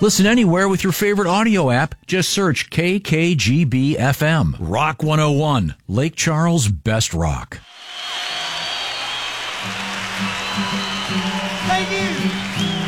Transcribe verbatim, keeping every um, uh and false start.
Listen anywhere with your favorite audio app. Just search K K G B F M. Rock one oh one, Lake Charles' best rock. Thank you.